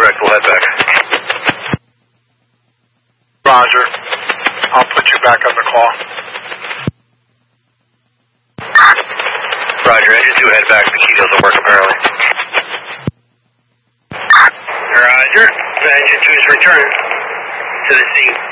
correct. We'll head back. Roger. I'll put you back on the call. Roger. Engine 2, head back. The key doesn't work apparently. Roger. Engine 2 is returning to the scene.